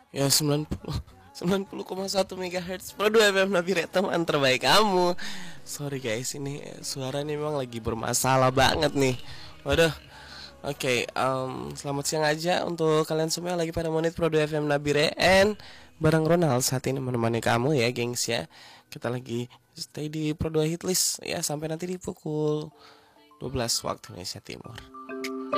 Ya 90,1 MHz Pro 2 FM Nabire, teman terbaik kamu. Sorry guys, ini suara ini memang lagi bermasalah banget nih. Waduh. Oke, selamat siang aja untuk kalian semua yang lagi pada menit Pro 2 FM Nabire. And bareng Ronald saat ini menemani kamu ya gengs ya. Kita lagi stay di Pro 2 Hitlist ya sampai nanti di pukul 12 waktu Indonesia Timur.